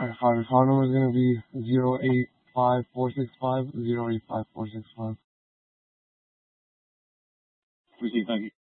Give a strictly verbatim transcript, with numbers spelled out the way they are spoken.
Alright, fine. The card number is going to be zero eight five four six five zero eight five four six five. Received, thank you.